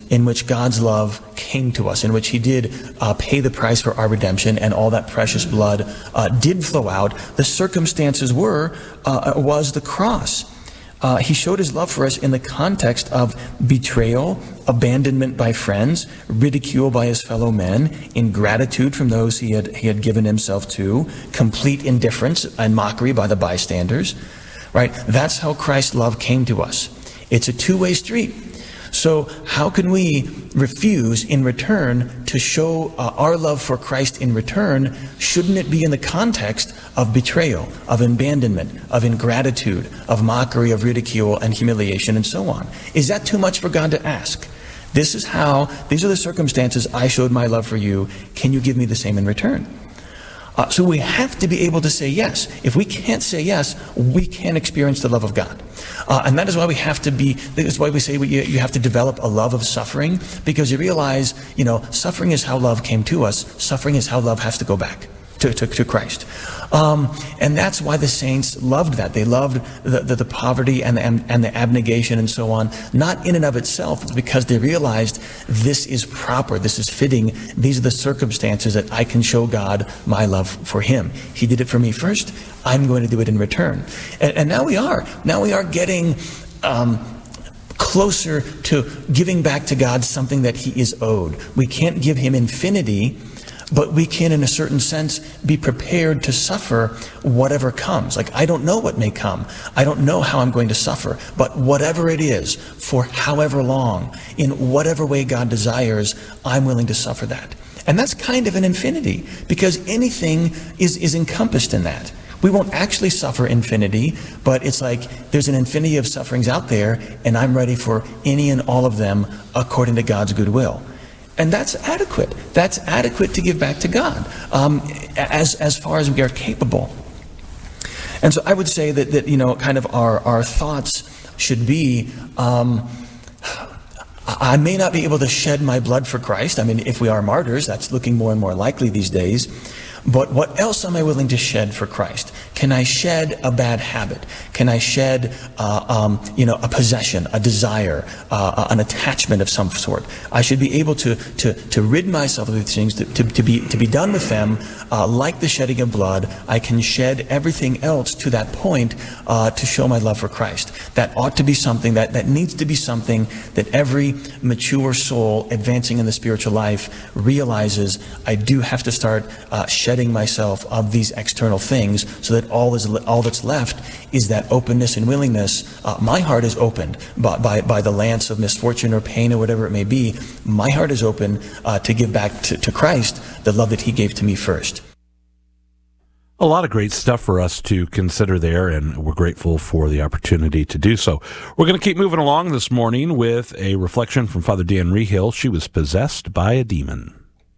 in which God's love came to us, in which he did pay the price for our redemption, and all that precious blood did flow out, the circumstances was the cross. He showed his love for us in the context of betrayal, abandonment by friends, ridicule by his fellow men, ingratitude from those he had given himself to, complete indifference and mockery by the bystanders. Right? That's how Christ's love came to us. It's a two-way street. So how can we refuse in return to show our love for Christ in return? Shouldn't it be in the context of betrayal, of abandonment, of ingratitude, of mockery, of ridicule and humiliation and so on? Is that too much for God to ask? These are the circumstances I showed my love for you. Can you give me the same in return? So we have to be able to say yes. If we can't say yes, we can't experience the love of God. And that is why we say you have to develop a love of suffering, because you realize, suffering is how love came to us. Suffering is how love has to go back to Christ. And that's why the saints loved that. They loved the poverty and the abnegation and so on, not in and of itself, but because they realized this is proper, this is fitting, these are the circumstances that I can show God my love for him. He did it for me first, I'm going to do it in return. And now we are getting closer to giving back to God something that he is owed. We can't give him infinity, but we can, in a certain sense, be prepared to suffer whatever comes. Like, I don't know what may come. I don't know how I'm going to suffer. But whatever it is, for however long, in whatever way God desires, I'm willing to suffer that. And that's kind of an infinity, because anything is encompassed in that. We won't actually suffer infinity, but it's like there's an infinity of sufferings out there, and I'm ready for any and all of them according to God's good will. And that's adequate. That's adequate to give back to God, as far as we are capable. And so I would say that kind of our thoughts should be, I may not be able to shed my blood for Christ. I mean, if we are martyrs, that's looking more and more likely these days. But what else am I willing to shed for Christ? Can I shed a bad habit? Can I shed, a possession, a desire, an attachment of some sort? I should be able to rid myself of these things, to be done with them, like the shedding of blood. I can shed everything else to that point to show my love for Christ. That ought to be something that needs to be something that every mature soul advancing in the spiritual life realizes. I do have to start shedding myself of these external things, so that all that's left is that openness and willingness. My heart is opened by the lance of misfortune or pain or whatever it may be. My heart is open to give back to Christ the love that he gave to me first. A lot of great stuff for us to consider there, and we're grateful for the opportunity to do so. We're going to keep moving along this morning with a reflection from Father Dan Rehill. She was possessed by a demon.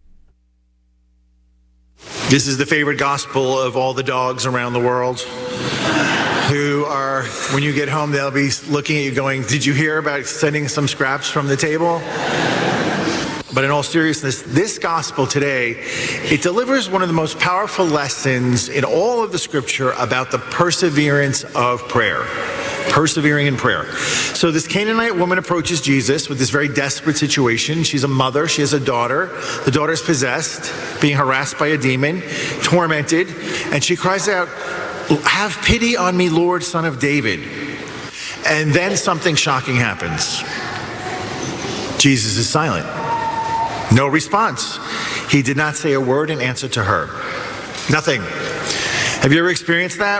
This is the favorite gospel of all the dogs around the world, who are, when you get home, they'll be looking at you going, did you hear about sending some scraps from the table? But in all seriousness, this gospel today, it delivers one of the most powerful lessons in all of the scripture about the perseverance of prayer. Persevering in prayer. So this Canaanite woman approaches Jesus with this very desperate situation. She's a mother. She has a daughter. The daughter's possessed, being harassed by a demon, tormented. And she cries out, "Have pity on me, Lord, Son of David." And then something shocking happens. Jesus is silent. No response. He did not say a word in answer to her. Nothing. Have you ever experienced that?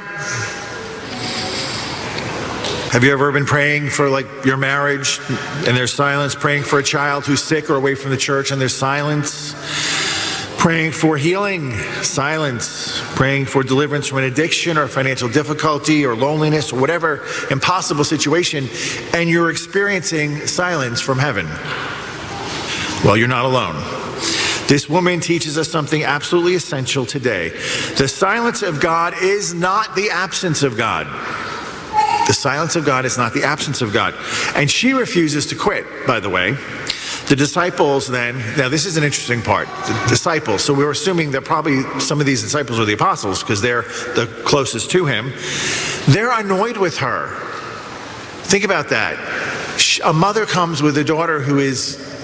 Have you ever been praying for your marriage and there's silence? Praying for a child who's sick or away from the church and there's silence? Praying for healing, silence. Praying for deliverance from an addiction or financial difficulty or loneliness or whatever impossible situation, and you're experiencing silence from heaven. Well, you're not alone. This woman teaches us something absolutely essential today. The silence of God is not the absence of God. The silence of God is not the absence of God. And she refuses to quit, by the way. The disciples then, now this is an interesting part, the disciples, so we're assuming that probably some of these disciples are the apostles because they're the closest to him. They're annoyed with her. Think about that. A mother comes with a daughter who is